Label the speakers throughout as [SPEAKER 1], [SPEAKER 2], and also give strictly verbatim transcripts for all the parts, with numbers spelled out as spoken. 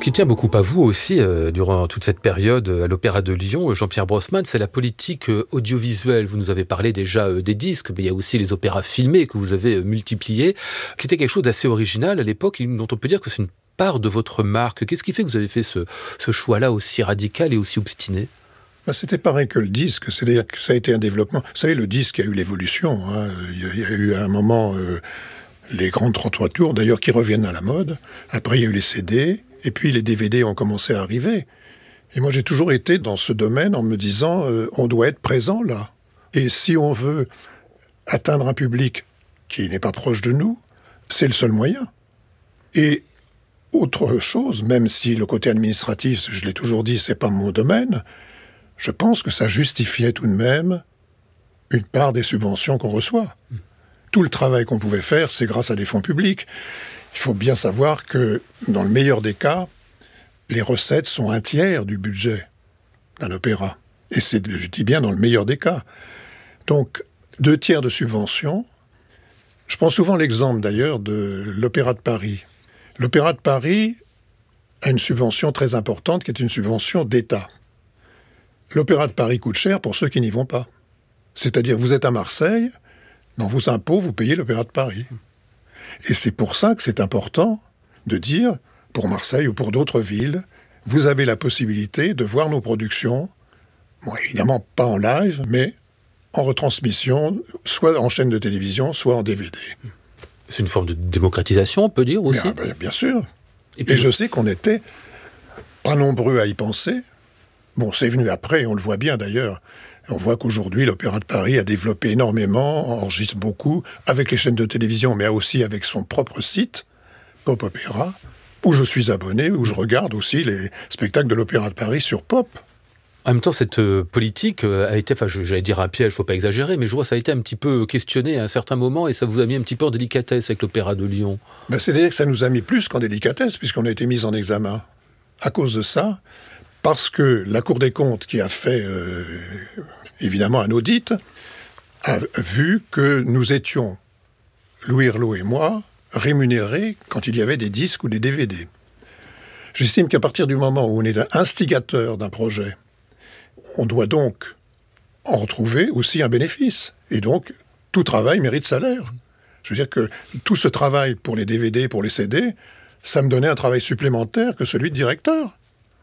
[SPEAKER 1] qui tient beaucoup à vous aussi, euh, durant toute cette période à l'Opéra de Lyon, Jean-Pierre Brossman, c'est la politique euh, audiovisuelle. Vous nous avez parlé déjà euh, des disques, mais il y a aussi les opéras filmés que vous avez euh, multipliés, qui était quelque chose d'assez original à l'époque, dont on peut dire que c'est une part de votre marque. Qu'est-ce qui fait que vous avez fait ce, ce choix-là aussi radical et aussi obstiné ?
[SPEAKER 2] Ben, c'était pareil que le disque, c'est-à-dire que ça a été un développement. Vous savez, le disque a eu l'évolution. Hein. Il y a eu à un moment euh, les grandes trente-trois tours, d'ailleurs, qui reviennent à la mode. Après, il y a eu les C D, et puis les D V D ont commencé à arriver. Et moi, j'ai toujours été dans ce domaine en me disant, euh, on doit être présent là. Et si on veut atteindre un public qui n'est pas proche de nous, c'est le seul moyen. Et autre chose, même si le côté administratif, je l'ai toujours dit, c'est pas mon domaine, je pense que ça justifiait tout de même une part des subventions qu'on reçoit. Mmh. Tout le travail qu'on pouvait faire, c'est grâce à des fonds publics. Il faut bien savoir que, dans le meilleur des cas, les recettes sont un tiers du budget d'un opéra. Et c'est, je dis bien, dans le meilleur des cas. Donc, deux tiers de subventions. Je prends souvent l'exemple, d'ailleurs, de l'Opéra de Paris. L'Opéra de Paris a une subvention très importante, qui est une subvention d'État. L'Opéra de Paris coûte cher pour ceux qui n'y vont pas. C'est-à-dire, vous êtes à Marseille, dans vos impôts, vous payez l'Opéra de Paris. Et c'est pour ça que c'est important de dire, pour Marseille ou pour d'autres villes, vous avez la possibilité de voir nos productions, bon, évidemment pas en live, mais en retransmission, soit en chaîne de télévision, soit en D V D.
[SPEAKER 1] C'est une forme de démocratisation, on peut dire aussi.
[SPEAKER 2] Bien, bien, bien sûr. Et,
[SPEAKER 1] puis,
[SPEAKER 2] Et je sais qu'on n'était pas nombreux à y penser. Bon, c'est venu après, on le voit bien d'ailleurs. On voit qu'aujourd'hui, l'Opéra de Paris a développé énormément, enregistre beaucoup, avec les chaînes de télévision, mais aussi avec son propre site, Pop Opéra, où je suis abonné, où je regarde aussi les spectacles de l'Opéra de Paris sur Pop.
[SPEAKER 1] En même temps, cette euh, politique euh, a été, enfin, j'allais dire un piège, il ne faut pas exagérer, mais je vois que ça a été un petit peu questionné à un certain moment, et ça vous a mis un petit peu en délicatesse avec l'Opéra de Lyon.
[SPEAKER 2] Ben, c'est-à-dire que ça nous a mis plus qu'en délicatesse, puisqu'on a été mis en examen. À cause de ça, parce que la Cour des comptes, qui a fait euh, évidemment un audit, a vu que nous étions, Louis Herlot et moi, rémunérés quand il y avait des disques ou des D V D. J'estime qu'à partir du moment où on est un instigateur d'un projet, on doit donc en retrouver aussi un bénéfice. Et donc, tout travail mérite salaire. Je veux dire que tout ce travail pour les D V D, pour les C D, ça me donnait un travail supplémentaire que celui de directeur.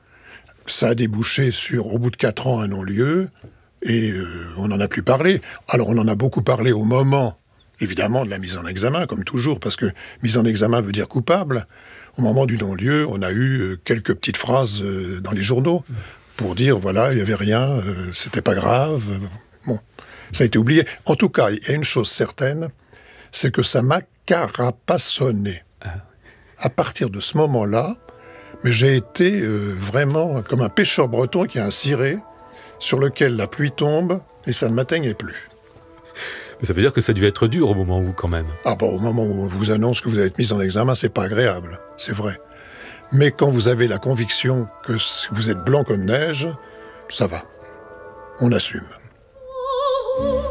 [SPEAKER 2] Ça a débouché sur, au bout de quatre ans, un non-lieu, et euh, on n'en a plus parlé. Alors, on en a beaucoup parlé au moment, évidemment, de la mise en examen, comme toujours, parce que mise en examen veut dire coupable. Au moment du non-lieu, on a eu euh, quelques petites phrases euh, dans les journaux pour dire, voilà, il n'y avait rien, euh, c'était pas grave. Euh, bon, ça a été oublié. En tout cas, il y a une chose certaine, c'est que ça m'a carapassonné. À partir de ce moment-là, mais j'ai été euh, vraiment comme un pêcheur breton qui a un ciré sur lequel la pluie tombe et ça ne m'atteignait plus.
[SPEAKER 1] Mais ça veut dire que ça a dû être dur au moment où, quand même.
[SPEAKER 2] Ah bon, au moment où on vous annonce que vous êtes mis en examen, c'est pas agréable, c'est vrai. Mais quand vous avez la conviction que vous êtes blanc comme neige, ça va. On assume.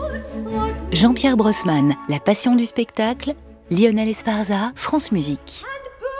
[SPEAKER 3] Jean-Pierre Brossman, La passion du spectacle, Lionel Esparza, France Musique.